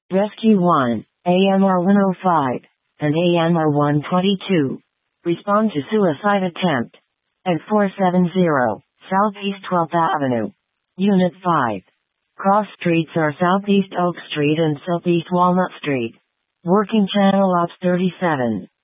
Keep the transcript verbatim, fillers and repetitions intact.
Rescue one, A M R one oh five, and A M R one twenty-two. Respond to suicide attempt. At four seventy Southeast twelfth Avenue. Unit five. Cross streets are Southeast Oak Street and Southeast Walnut Street. Working channel ops thirty-seven.